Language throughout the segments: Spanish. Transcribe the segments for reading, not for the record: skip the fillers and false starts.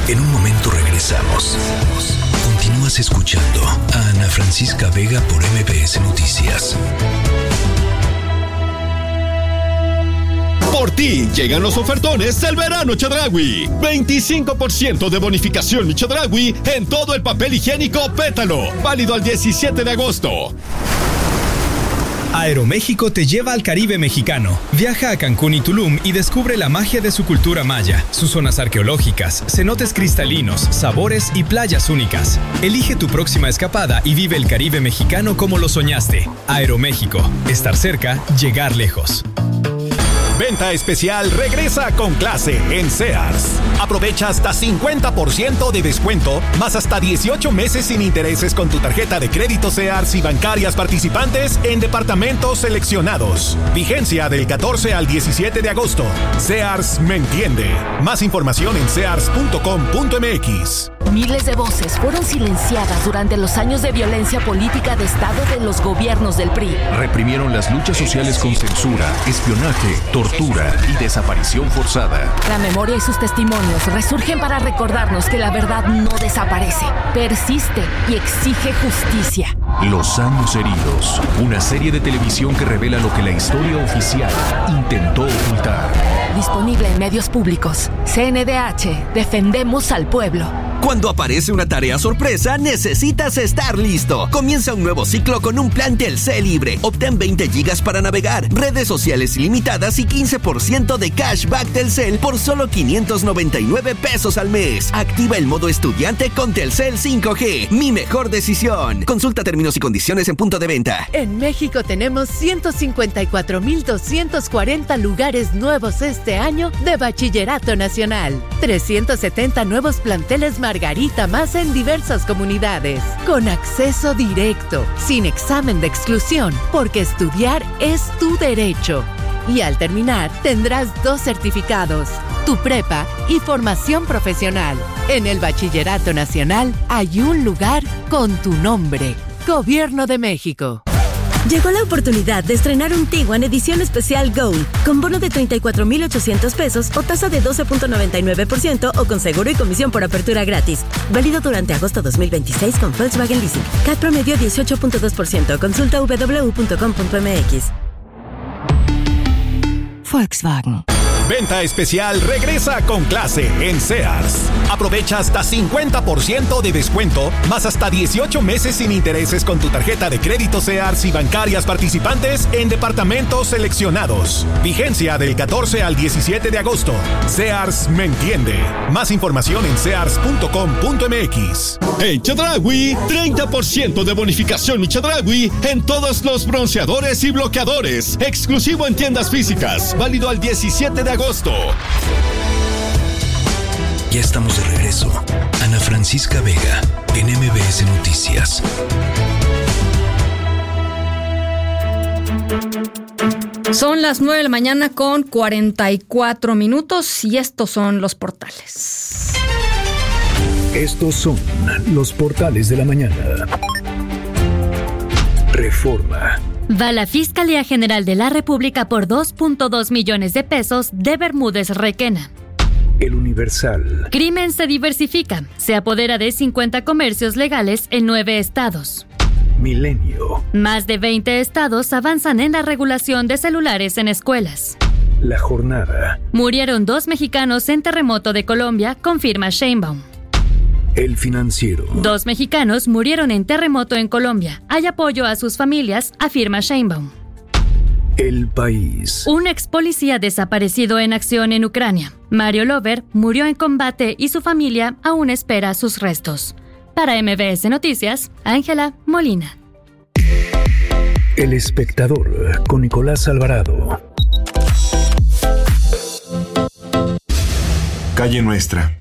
En un momento regresamos. Continúas escuchando a Ana Francisca Vega por MBS Noticias. Por ti llegan los ofertones del verano Chedraui. 25% de bonificación mi Chedraui en todo el papel higiénico Pétalo. Válido al 17 de agosto. Aeroméxico te lleva al Caribe mexicano. Viaja a Cancún y Tulum y descubre la magia de su cultura maya, sus zonas arqueológicas, cenotes cristalinos, sabores y playas únicas. Elige tu próxima escapada y vive el Caribe mexicano como lo soñaste. Aeroméxico. Estar cerca, llegar lejos. Venta especial regresa con clase en Sears. Aprovecha hasta 50% de descuento, más hasta 18 meses sin intereses con tu tarjeta de crédito Sears y bancarias participantes en departamentos seleccionados. Vigencia del 14 al 17 de agosto. Sears me entiende. Más información en sears.com.mx. Miles de voces fueron silenciadas durante los años de violencia política de Estado de los gobiernos del PRI. Reprimieron las luchas sociales con censura, espionaje, tortura y desaparición forzada. La memoria y sus testimonios resurgen para recordarnos que la verdad no desaparece, persiste y exige justicia. Los años heridos, una serie de televisión que revela lo que la historia oficial intentó ocultar. Disponible en medios públicos. CNDH, defendemos al pueblo. Cuando aparece una tarea sorpresa, necesitas estar listo. Comienza un nuevo ciclo con un plan Telcel libre. Obtén 20 gigas para navegar, redes sociales ilimitadas y 15% de cashback Telcel por solo 599 pesos al mes. Activa el modo estudiante con Telcel 5G. Mi mejor decisión. Consulta términos y condiciones en punto de venta. En México tenemos 154,240 lugares nuevos este año de Bachillerato Nacional. 370 nuevos planteles Margarita más en diversas comunidades, con acceso directo, sin examen de exclusión, porque estudiar es tu derecho. Y al terminar, tendrás 2 certificados, tu prepa y formación profesional. En el Bachillerato Nacional hay un lugar con tu nombre. Gobierno de México. Llegó la oportunidad de estrenar un Tiguan edición especial Gold, con bono de 34,800 pesos o tasa de 12.99% o con seguro y comisión por apertura gratis. Válido durante agosto 2026 con Volkswagen Leasing. CAT promedio 18.2%. Consulta www.com.mx. Volkswagen. Venta especial regresa con clase en Sears. Aprovecha hasta 50% de descuento, más hasta 18 meses sin intereses con tu tarjeta de crédito Sears y bancarias participantes en departamentos seleccionados. Vigencia del 14 al 17 de agosto. Sears me entiende. Más información en sears.com.mx. En Chedraui, 30% de bonificación mi Chedraui en todos los bronceadores y bloqueadores. Exclusivo en tiendas físicas. Válido al 17 de agosto. Ya estamos de regreso. Ana Francisca Vega, en MBS Noticias. Son las 9 de la mañana con 44 minutos y estos son los portales. Estos son los portales de la mañana. Reforma. Va la Fiscalía General de la República por 2.2 millones de pesos de Bermúdez Requena. El Universal. Crimen se diversifica. Se apodera de 50 comercios legales en 9 estados. Milenio. Más de 20 estados avanzan en la regulación de celulares en escuelas. La Jornada. Murieron 2 mexicanos en terremoto de Colombia, confirma Sheinbaum. El Financiero. 2 mexicanos murieron en terremoto en Colombia. Hay apoyo a sus familias, afirma Sheinbaum. El País. Un ex policía desaparecido en acción en Ucrania. Mario Lover murió en combate y su familia aún espera sus restos. Para MBS Noticias, Ángela Molina. El Espectador, con Nicolás Alvarado. Calle Nuestra.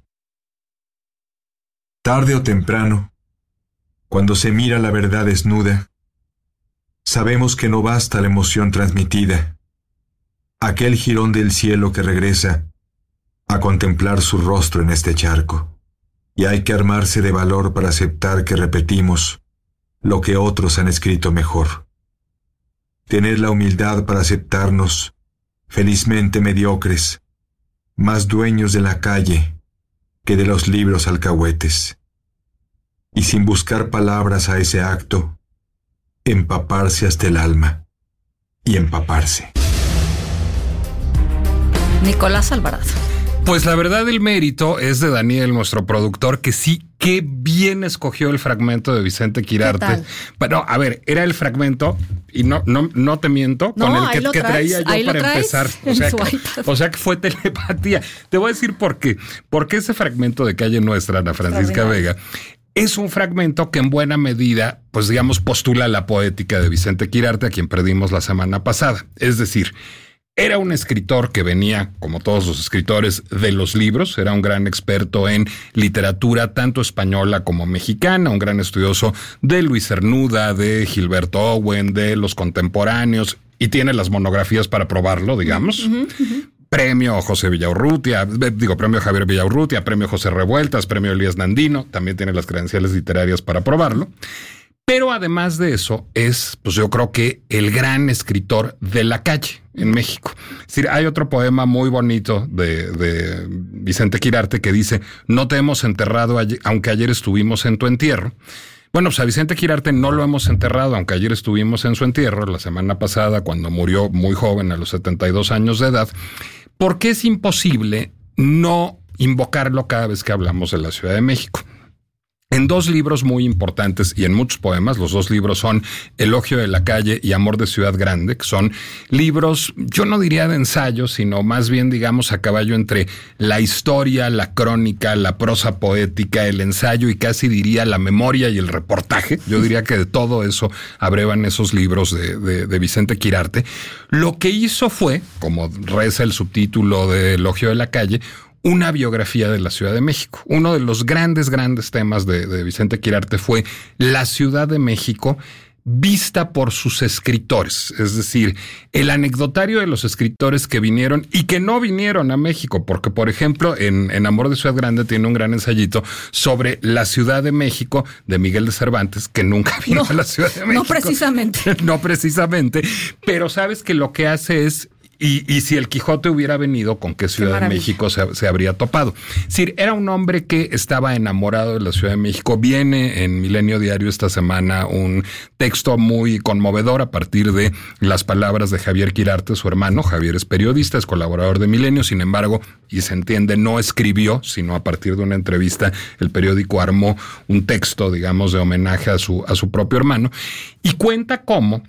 Tarde o temprano, cuando se mira la verdad desnuda, sabemos que no basta la emoción transmitida, aquel jirón del cielo que regresa a contemplar su rostro en este charco, y hay que armarse de valor para aceptar que repetimos lo que otros han escrito mejor. Tener la humildad para aceptarnos, felizmente mediocres, más dueños de la calle, que de los libros alcahuetes. Y sin buscar palabras a ese acto, empaparse hasta el alma y empaparse. Nicolás Alvarado. Pues la verdad el mérito es de Daniel, nuestro productor, que sí, qué bien escogió el fragmento de Vicente Quirarte. Pero, a ver, era el fragmento, y no te miento, con el que traía yo para empezar. O sea que fue telepatía. Te voy a decir por qué. Porque ese fragmento de Calle Nuestra, Ana Francisca Vega, es un fragmento que en buena medida, pues digamos, postula la poética de Vicente Quirarte, a quien perdimos la semana pasada. Es decir, era un escritor que venía, como todos los escritores, de los libros. Era un gran experto en literatura, tanto española como mexicana, un gran estudioso de Luis Cernuda, de Gilberto Owen, de los contemporáneos, y tiene las monografías para probarlo, digamos. Premio José Villaurrutia, premio Javier Villaurrutia, premio José Revueltas, premio Elías Nandino, también tiene las credenciales literarias para probarlo. Pero además de eso es, pues yo creo que el gran escritor de la calle en México. Es decir, hay otro poema muy bonito de Vicente Quirarte que dice: no te hemos enterrado aunque ayer estuvimos en tu entierro. Bueno, pues a Vicente Quirarte no lo hemos enterrado, aunque ayer estuvimos en su entierro, la semana pasada, cuando murió muy joven, a los 72 años de edad, porque es imposible no invocarlo cada vez que hablamos de la Ciudad de México. En dos libros muy importantes y en muchos poemas, los dos libros son Elogio de la Calle y Amor de Ciudad Grande, que son libros, yo no diría de ensayo, sino más bien, digamos, a caballo entre la historia, la crónica, la prosa poética, el ensayo y casi diría la memoria y el reportaje. Yo diría que de todo eso abrevan esos libros de Vicente Quirarte. Lo que hizo fue, como reza el subtítulo de Elogio de la Calle, una biografía de la Ciudad de México. Uno de los grandes temas de Vicente Quirarte fue la Ciudad de México vista por sus escritores, es decir, el anecdotario de los escritores que vinieron y que no vinieron a México, porque, por ejemplo, en Amor de Ciudad Grande tiene un gran ensayito sobre la Ciudad de México de Miguel de Cervantes, que nunca vino a la Ciudad de México. No precisamente, pero sabes que lo que hace es Y si el Quijote hubiera venido, ¿con qué Ciudad de México se habría topado? Es decir, era un hombre que estaba enamorado de la Ciudad de México. Viene en Milenio Diario esta semana un texto muy conmovedor a partir de las palabras de Javier Quirarte, su hermano. Javier es periodista, es colaborador de Milenio, sin embargo, y se entiende, no escribió, sino a partir de una entrevista, el periódico armó un texto, digamos, de homenaje a su propio hermano, y cuenta cómo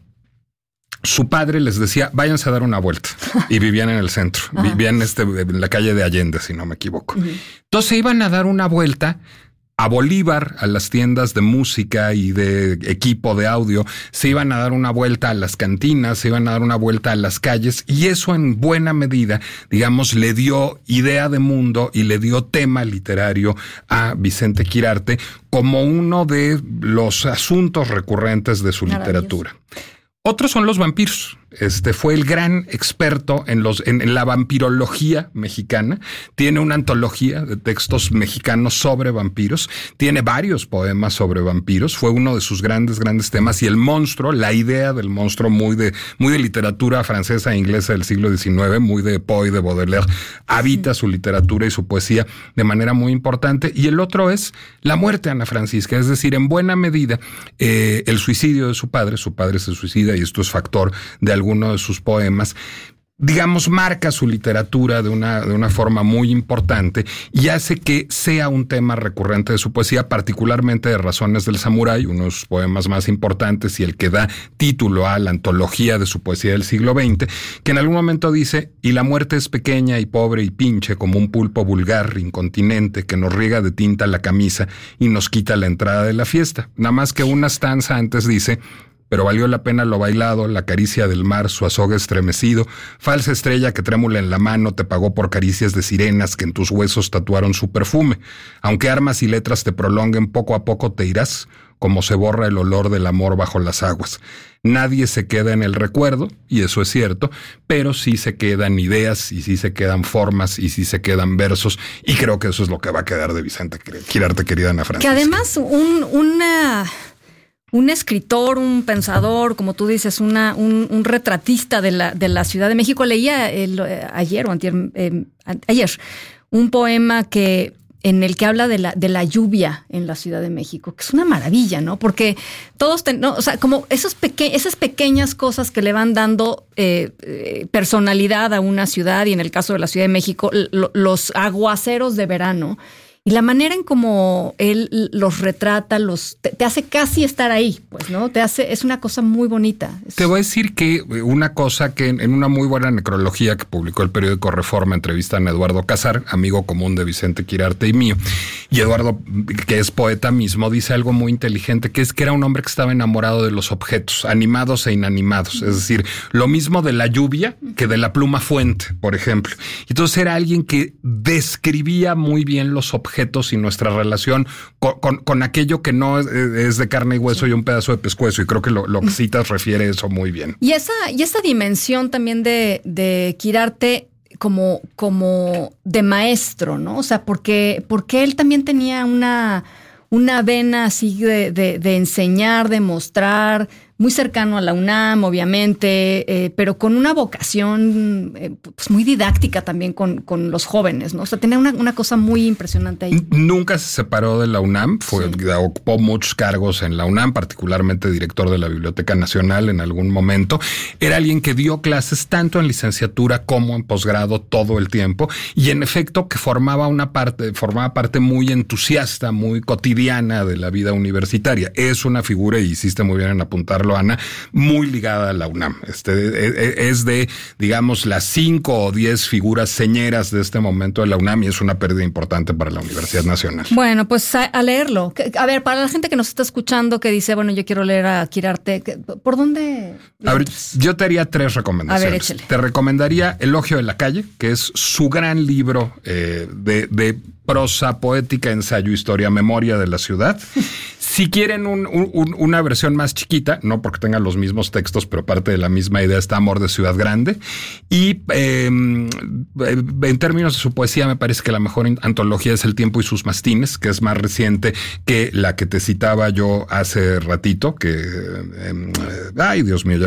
su padre les decía, váyanse a dar una vuelta. Y vivían en el centro. Vivían en la calle de Allende, si no me equivoco. Entonces se iban a dar una vuelta a Bolívar, a las tiendas de música y de equipo de audio. Se iban a dar una vuelta a las cantinas, se iban a dar una vuelta a las calles. Y eso en buena medida, digamos, le dio idea de mundo y le dio tema literario a Vicente Quirarte como uno de los asuntos recurrentes de su literatura. Otros son los vampiros. Fue el gran experto en la vampirología mexicana. Tiene una antología de textos mexicanos sobre vampiros. Tiene varios poemas sobre vampiros. Fue uno de sus grandes temas. Y el monstruo, la idea del monstruo, muy de literatura francesa e inglesa del siglo XIX, muy de Poe y de Baudelaire, habita su literatura y su poesía de manera muy importante. Y el otro es la muerte, Ana Francisca. Es decir, en buena medida, el suicidio de su padre se suicida, y esto es factor de alguno de sus poemas, digamos, marca su literatura de una forma muy importante y hace que sea un tema recurrente de su poesía, particularmente de Razones del Samurái, uno de sus poemas más importantes y el que da título a la antología de su poesía del siglo XX, que en algún momento dice: y la muerte es pequeña y pobre y pinche como un pulpo vulgar, incontinente, que nos riega de tinta la camisa y nos quita la entrada de la fiesta. Nada más que una stanza antes dice: pero valió la pena lo bailado, la caricia del mar, su azogue estremecido, falsa estrella que trémula en la mano te pagó por caricias de sirenas que en tus huesos tatuaron su perfume. Aunque armas y letras te prolonguen, poco a poco te irás, como se borra el olor del amor bajo las aguas. Nadie se queda en el recuerdo, y eso es cierto, pero sí se quedan ideas, y sí se quedan formas, y sí se quedan versos, y creo que eso es lo que va a quedar de Vicente Quirarte, querida Ana Francisca. Que además un escritor, un pensador, como tú dices, un retratista de la Ciudad de México. Leía ayer un poema que en el que habla de la lluvia en la Ciudad de México, que es una maravilla, ¿no? Porque todos, como esas pequeñas cosas que le van dando personalidad a una ciudad, y en el caso de la Ciudad de México, los aguaceros de verano. Y la manera en cómo él los retrata, te hace casi estar ahí, pues, ¿no? Es una cosa muy bonita. Te voy a decir que una cosa que en una muy buena necrología que publicó el periódico Reforma, entrevistan a Eduardo Casar, amigo común de Vicente Quirarte y mío, y Eduardo, que es poeta mismo, dice algo muy inteligente, que es que era un hombre que estaba enamorado de los objetos, animados e inanimados. Es decir, lo mismo de la lluvia que de la pluma fuente, por ejemplo. Entonces era alguien que describía muy bien los objetos y nuestra relación con aquello que no es de carne y hueso y un pedazo de pescuezo, y creo que lo que citas refiere eso muy bien. Y esa dimensión también de Quirarte como de maestro, ¿no? O sea, porque él también tenía una vena así de enseñar, de mostrar, muy cercano a la UNAM, obviamente, pero con una vocación pues muy didáctica también con los jóvenes, ¿no? O sea, tenía una cosa muy impresionante ahí. Nunca se separó de la UNAM, ocupó muchos cargos en la UNAM, particularmente director de la Biblioteca Nacional en algún momento. Era alguien que dio clases tanto en licenciatura como en posgrado todo el tiempo, y en efecto que formaba parte muy entusiasta, muy cotidiana de la vida universitaria. Es una figura, y hiciste muy bien en apuntarlo, Ana, muy ligada a la UNAM. Es de, digamos, las 5 o 10 figuras señeras de este momento de la UNAM, y es una pérdida importante para la Universidad Nacional. Bueno, pues a leerlo. A ver, para la gente que nos está escuchando que dice, bueno, yo quiero leer a Quirarte, ¿por dónde? A ver, yo te haría 3 recomendaciones. A ver, échale. Te recomendaría Elogio de la calle, que es su gran libro de prosa poética, ensayo, historia, memoria de la ciudad. Si quieren una versión más chiquita, no porque tengan los mismos textos, pero parte de la misma idea, está Amor de Ciudad Grande. Y en términos de su poesía, me parece que la mejor antología es El tiempo y sus mastines, que es más reciente que la que te citaba yo hace ratito, que ay, Dios mío,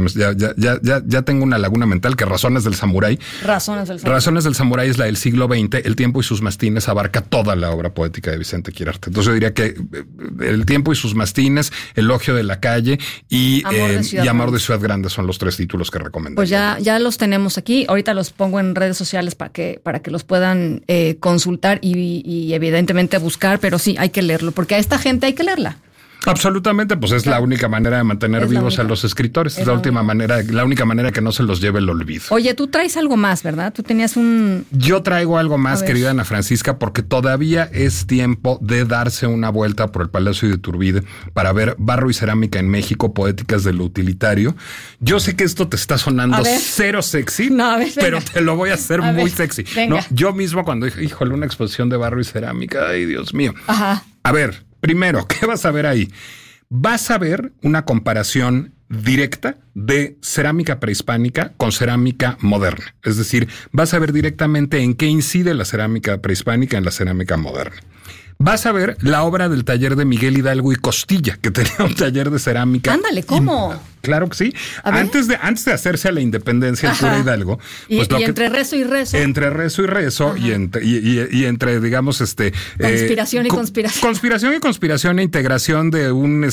ya tengo una laguna mental, que Razones del Samurái. Razones del Samurái es la del siglo XX. El tiempo y sus mastines abarca toda la obra poética de Vicente Quirarte. Entonces yo diría que El tiempo y sus mastines, Elogio de la calle y Amor de Ciudad Grande son los 3 títulos que recomiendo. Pues ya los tenemos aquí. Ahorita los pongo en redes sociales para que los puedan consultar y evidentemente buscar, pero sí, hay que leerlo, porque a esta gente hay que leerla. Absolutamente, pues es la única manera de mantener vivos a los escritores. Es la única manera que no se los lleve el olvido. Oye, tú traes algo más, ¿verdad? Tú tenías Yo traigo algo más, querida Ana Francisca, porque todavía es tiempo de darse una vuelta por el Palacio de Iturbide para ver Barro y Cerámica en México, poéticas de lo utilitario. Yo sé que esto te está sonando cero sexy, pero te lo voy a hacer muy sexy. ¿No? Yo mismo cuando dije, híjole, una exposición de barro y cerámica, ay, Dios mío. Ajá. A ver, primero, ¿qué vas a ver ahí? Vas a ver una comparación directa de cerámica prehispánica con cerámica moderna. Es decir, vas a ver directamente en qué incide la cerámica prehispánica en la cerámica moderna. Vas a ver la obra del taller de Miguel Hidalgo y Costilla, que tenía un taller de cerámica. Ándale, ¿cómo? Claro que sí. Antes de hacerse a la independencia el cura Hidalgo. Pues y entre rezo y rezo. Entre rezo y rezo y entre, digamos, conspiración y conspiración. Conspiración y conspiración e integración de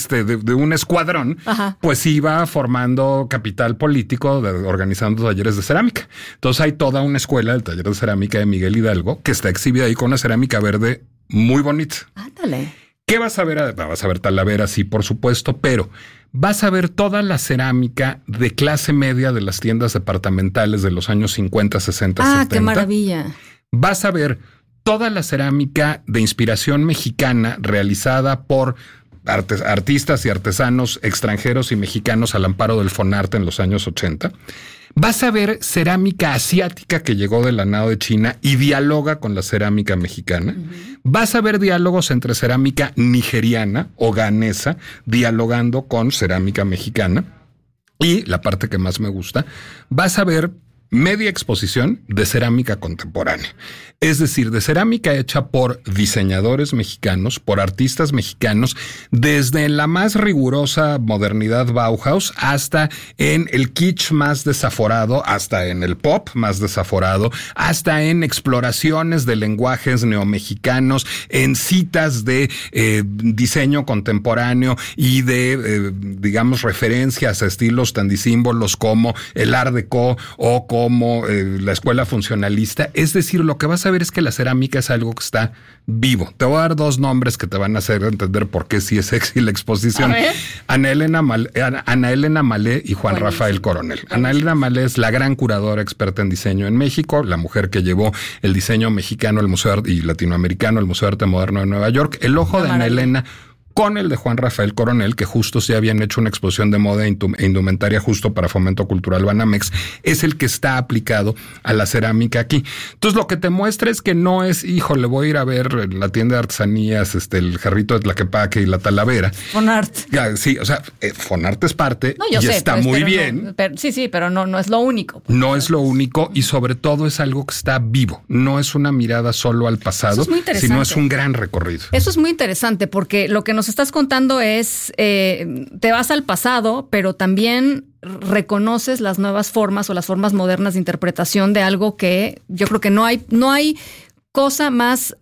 un escuadrón, pues iba formando capital político, organizando talleres de cerámica. Entonces hay toda una escuela del taller de cerámica de Miguel Hidalgo que está exhibida ahí con una cerámica verde muy bonita. Ándale. ¿Qué vas a ver? Vas a ver Talavera, sí, por supuesto, pero vas a ver toda la cerámica de clase media de las tiendas departamentales de los años 50, 60, 70. ¡Qué maravilla! Vas a ver toda la cerámica de inspiración mexicana realizada por artistas y artesanos extranjeros y mexicanos al amparo del Fonarte en los años 80. Vas a ver cerámica asiática que llegó del nado de China y dialoga con la cerámica mexicana. Vas a ver diálogos entre cerámica nigeriana o ghanesa dialogando con cerámica mexicana. Y la parte que más me gusta, vas a ver media exposición de cerámica contemporánea. Es decir, de cerámica hecha por diseñadores mexicanos, por artistas mexicanos, desde la más rigurosa modernidad Bauhaus hasta en el kitsch más desaforado, hasta en el pop más desaforado, hasta en exploraciones de lenguajes neomexicanos, en citas de diseño contemporáneo y de, digamos, referencias a estilos tan disímbolos como el Art Deco o como la escuela funcionalista. Es decir, lo que vas a ver es que la cerámica es algo que está vivo. Te voy a dar 2 nombres que te van a hacer entender por qué sí es sexy la exposición. Ana Elena Malé y Juan Rafael Coronel. Ana Elena Malé es la gran curadora experta en diseño en México, la mujer que llevó el diseño mexicano al Museo y latinoamericano al Museo de Arte Moderno de Nueva York. El ojo de Ana Elena con el de Juan Rafael Coronel, que justo se habían hecho una exposición de moda e indumentaria justo para Fomento Cultural Banamex, es el que está aplicado a la cerámica aquí. Entonces, lo que te muestra es que no es, híjole, voy a ir a ver en la tienda de artesanías el jarrito de Tlaquepaque y la Talavera. Fonart. Sí, o sea, Fonart es parte y sé, está muy bien. No, pero no es lo único. No es lo único y sobre todo es algo que está vivo. No es una mirada solo al pasado, sino es un gran recorrido. Eso es muy interesante porque lo que nos estás contando es, te vas al pasado, pero también reconoces las nuevas formas o las formas modernas de interpretación de algo que yo creo que no hay cosa más,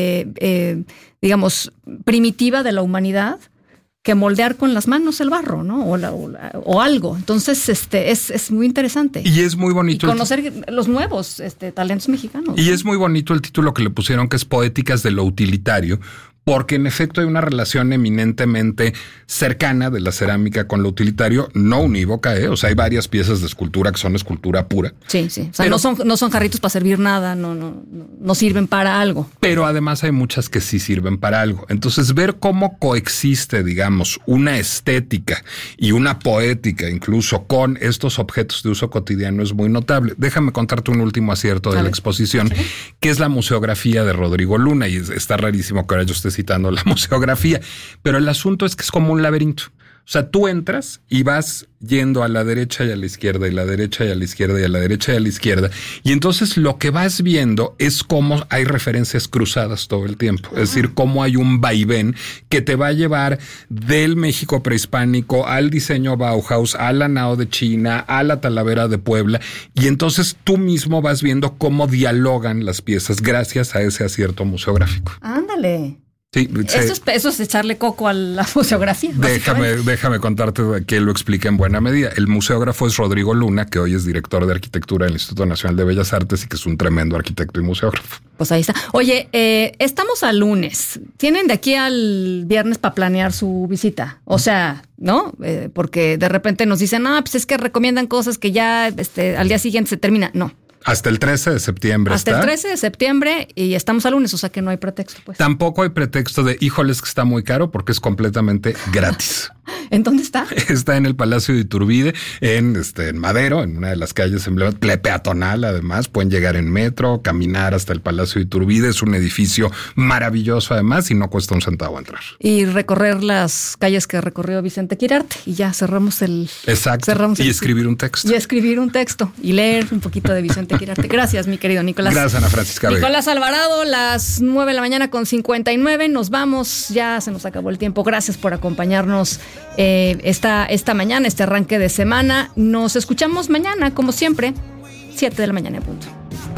digamos, primitiva de la humanidad que moldear con las manos el barro, ¿no? O algo. Entonces, es muy interesante. Y es muy bonito. Y conocer los nuevos talentos mexicanos. Y es muy bonito el título que le pusieron, que es Poéticas de lo Utilitario, porque en efecto hay una relación eminentemente cercana de la cerámica con lo utilitario, no unívoca, o sea, hay varias piezas de escultura que son escultura pura. Sí. O sea, no son jarritos para servir nada, no sirven para algo. Pero además hay muchas que sí sirven para algo. Entonces, ver cómo coexiste, digamos, una estética y una poética incluso con estos objetos de uso cotidiano es muy notable. Déjame contarte un último acierto de la exposición, que es la museografía de Rodrigo Luna, y está rarísimo que ahora yo esté citando la museografía, pero el asunto es que es como un laberinto. O sea, tú entras y vas yendo a la derecha y a la izquierda, y la derecha y a la izquierda, y a la derecha y a la izquierda. Y entonces lo que vas viendo es cómo hay referencias cruzadas todo el tiempo. Es decir, cómo hay un vaivén que te va a llevar del México prehispánico al diseño Bauhaus, a la Nao de China, a la Talavera de Puebla. Y entonces tú mismo vas viendo cómo dialogan las piezas gracias a ese acierto museográfico. Ándale. Sí, eso es echarle coco a la museografía. Déjame contarte que lo explique en buena medida. El museógrafo es Rodrigo Luna, que hoy es director de arquitectura del Instituto Nacional de Bellas Artes y que es un tremendo arquitecto y museógrafo. Pues ahí está. Oye, estamos al lunes. ¿Tienen de aquí al viernes para planear su visita? O sea, ¿no? Porque de repente nos dicen, pues es que recomiendan cosas que ya al día siguiente se termina. No. Hasta el 13 de septiembre Hasta el 13 de septiembre y estamos al lunes, o sea que no hay pretexto, pues. Tampoco hay pretexto de, híjoles, que está muy caro, porque es completamente gratis. ¿En dónde está? Está en el Palacio de Iturbide, en Madero, en una de las calles emblemáticas, peatonal además. Pueden llegar en metro, caminar hasta el Palacio de Iturbide. Es un edificio maravilloso además y no cuesta un centavo entrar. Y recorrer las calles que recorrió Vicente Quirarte y ya cerramos el... Exacto. Y escribir un texto. Y escribir un texto y leer un poquito de Vicente Quirarte. Gracias, mi querido Nicolás. Gracias, Ana Francisca Vega. Nicolás Alvarado, las 9 de la mañana con 59. Nos vamos, ya se nos acabó el tiempo. Gracias por acompañarnos esta mañana, este arranque de semana. Nos escuchamos mañana, como siempre, 7 de la mañana en punto.